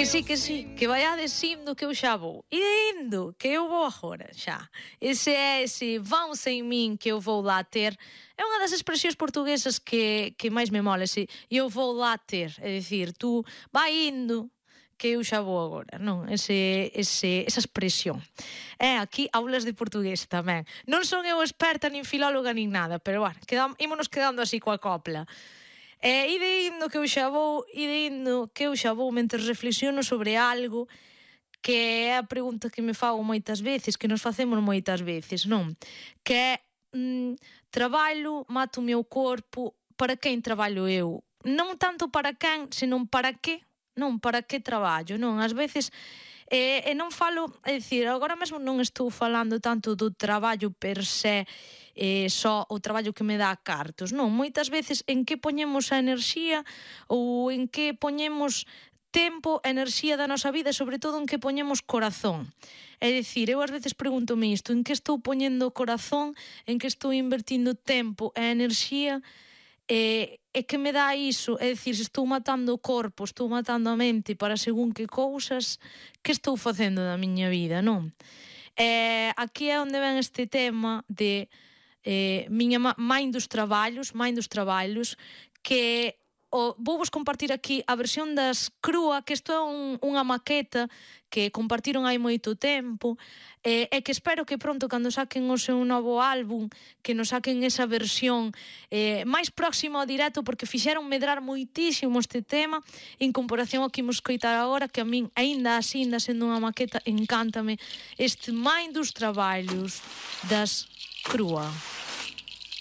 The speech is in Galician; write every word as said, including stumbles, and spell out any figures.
sí, que sí, que vaiades indo que eu xa vou. Ide indo, que eu vou agora, xa. Ese é ese vão sem min que eu vou lá ter. É unha das expresións portuguesas que, que máis me mola, ese eu vou lá ter. É dicir, tú vai indo que eu xa vou agora, non? Ese, ese, esa expresión. É, aquí aulas de portugués tamén. Non son eu experta, nin filóloga, nin nada, pero, bueno, quedam, ímonos quedando así coa copla. E ide indo que eu xa vou, ide indo que eu xa vou mentre reflexiono sobre algo que é a pregunta que me fago moitas veces, que nos facemos moitas veces, non? Que é, mm, traballo, mato o meu corpo, para quen traballo eu? Non tanto para quen, senón para que? Non, para que traballo, non? Ás veces, e, e non falo, é dicir, agora mesmo non estou falando tanto do traballo per se, eh, só o traballo que me dá cartos, non? Moitas veces en que poñemos a enerxía ou en que poñemos tempo, enerxía da nosa vida, sobre todo en que poñemos corazón. É dicir, eu ás veces pregúntome isto, en que estou poñendo corazón, en que estou invertindo tempo e enerxía, e, e que me dá iso, é dicir, se estou matando o corpo, estou matando a mente para según que cousas, que estou facendo da miña vida, non? E aquí é onde ven este tema de eh, miña Mind dos traballos, Mind dos traballos, que o, vou vos compartir aquí a versión das Crúa, que isto é un, unha maqueta que compartiron hai moito tempo, e, e que espero que pronto, cando saquen o seu novo álbum, que nos saquen esa versión eh, máis próxima ao directo, porque fixeron medrar moitísimo este tema en comparación ao que imos coitar agora, que a min, aínda así, ainda sendo unha maqueta, encántame este Mind dos traballos das Crúa.